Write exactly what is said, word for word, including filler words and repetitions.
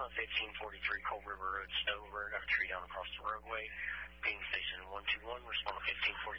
on fifteen forty-three Cold River Road, Stover. Got a tree down across the roadway. Ping station one two one. Respond to fifteen forty-three.